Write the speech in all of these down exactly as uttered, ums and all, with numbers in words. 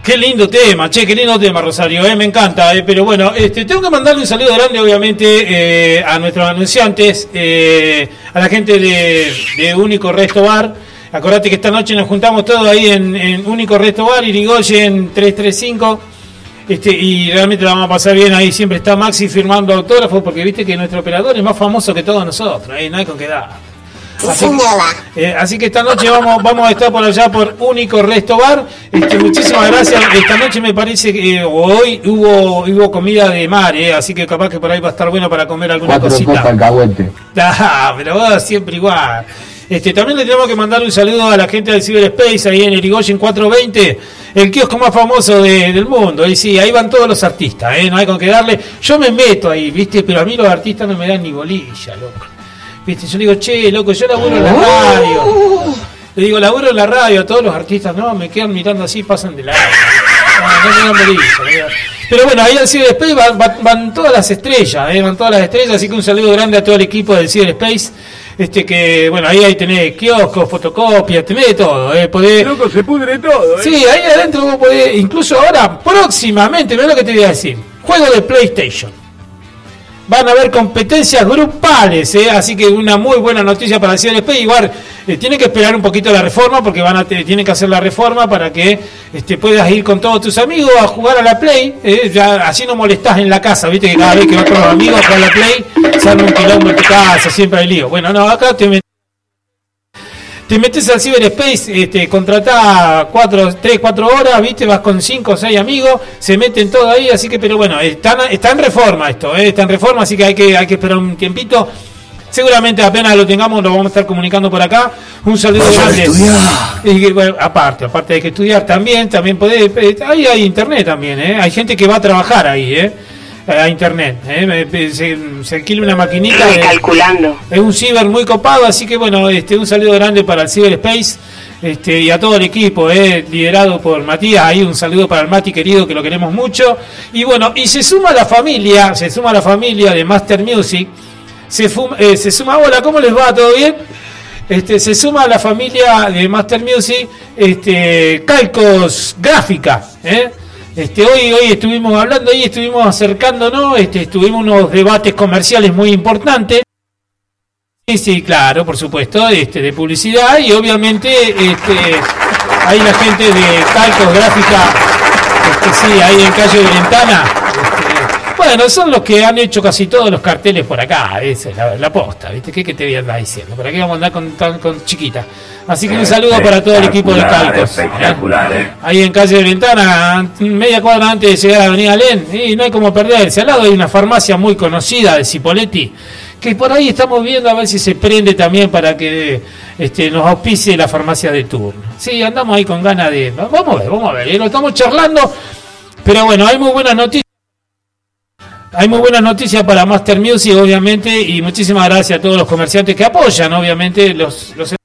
Qué lindo tema, che, qué lindo tema, Rosario, eh, me encanta, eh, pero bueno, este, tengo que mandarle un saludo grande, obviamente, eh, a nuestros anunciantes, eh, a la gente de, de Único Resto Bar. Acordate que esta noche nos juntamos todos ahí en, en Único Resto Bar, Irigoyen tres tres cinco, este, y realmente la vamos a pasar bien. Ahí siempre está Maxi firmando autógrafos, porque viste que nuestro operador es más famoso que todos nosotros, eh, no hay con qué dar. Así que, eh, así que esta noche vamos vamos a estar por allá por Único Resto Bar. Este, muchísimas gracias. Esta noche me parece que eh, hoy hubo hubo comida de mar, eh, así que capaz que por ahí va a estar bueno para comer alguna Cuatro cosita. Alcahuete. Ah, pero vos siempre igual. Este, también le tenemos que mandar un saludo a la gente del Cyberspace ahí en Irigoyen cuatrocientos veinte, el kiosco más famoso de, del mundo. Y sí, ahí van todos los artistas, eh, no hay con qué darle. Yo me meto ahí, viste, pero a mí los artistas no me dan ni bolilla, loco. Viste, yo le digo, che, loco, yo laburo en la radio. Le digo, laburo en la radio, a todos los artistas, no, me quedan mirando así, pasan de lado. No, no me dan bolilla. Pero bueno, ahí al Cyberspace van, van, van todas las estrellas, eh, van todas las estrellas, así que un saludo grande a todo el equipo del Cyberspace. Este que, bueno, ahí, ahí tenés kioscos, fotocopias, tenés de todo, eh, podés... Loco, se pudre todo, eh. Sí, ahí adentro vos podés, incluso ahora, próximamente, mirá lo que te voy a decir, juego de PlayStation. Van a haber competencias grupales, ¿eh? Así que una muy buena noticia para el Cyberspace. Igual eh, tienen que esperar un poquito la reforma, porque van a te, tienen que hacer la reforma para que este, puedas ir con todos tus amigos a jugar a la Play. ¿eh? Ya, así no molestás en la casa, viste que cada vez que vas con los amigos a jugar a la Play, se arma un quilombo en tu casa, siempre hay lío. Bueno, no, acá te metes. Te metes al Cyberspace, este, contratás cuatro, tres, cuatro horas, viste, vas con cinco o seis amigos, se meten todo ahí, así que, pero bueno, está, está en reforma esto, ¿eh? Está en reforma, así que hay que, hay que esperar un tiempito. Seguramente apenas lo tengamos, lo vamos a estar comunicando por acá. Un saludo grande. Y, bueno, aparte, aparte de que estudiar también, también podés, ahí hay internet también, ¿eh? Hay gente que va a trabajar ahí, ¿eh? A internet, ¿eh? se, se alquila una maquinita de, calculando. Es un ciber muy copado, así que bueno, este un saludo grande para el Cyberspace, este, y a todo el equipo, ¿eh? Liderado por Matías. Ahí un saludo para el Mati querido, que lo queremos mucho. Y bueno, y se suma la familia, se suma la familia de Master Music, se, fuma, eh, se suma, hola, ¿cómo les va? ¿Todo bien? Este, se suma a la familia de Master Music, este, Calcos Gráfica, ¿eh? Este, hoy, hoy estuvimos hablando, hoy estuvimos acercándonos, este, estuvimos unos debates comerciales muy importantes. Sí, sí, claro, por supuesto, este, de publicidad, y obviamente este, hay la gente de Calcos Gráfica, este, sí, ahí en calle de Ventana. Este, bueno, son los que han hecho casi todos los carteles por acá, esa es la, la posta, ¿viste? ¿Qué, qué te voy a andar diciendo? ¿Para qué vamos a andar con, tan, con chiquita? Así que un saludo para todo el equipo de Calcos. Espectacular, ¿eh? Ahí en calle de Ventana, media cuadra antes de llegar a Avenida Len, y no hay como perderse. Al lado hay una farmacia muy conocida de Cipolletti, que por ahí estamos viendo a ver si se prende también para que este, nos auspicie la farmacia de turno. Sí, andamos ahí con ganas de... Vamos a ver, vamos a ver, ¿eh? Lo estamos charlando, pero bueno, hay muy buenas noticias. Hay muy buenas noticias para Master Music, obviamente, y muchísimas gracias a todos los comerciantes que apoyan, obviamente, los... los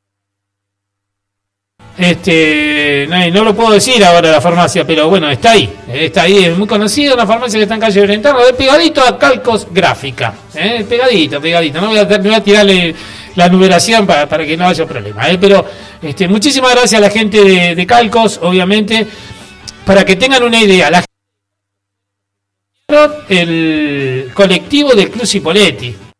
Este, no, no lo puedo decir ahora la farmacia, pero bueno, está ahí, está ahí, es muy conocida, una farmacia que está en calle Brentano, de pegadito a Calcos Gráfica, ¿eh? pegadito, pegadito, no voy a, no voy a tirarle la numeración para, para que no haya problema, ¿eh? Pero este, muchísimas gracias a la gente de, de Calcos, obviamente, para que tengan una idea, la el colectivo del Club Cipolletti,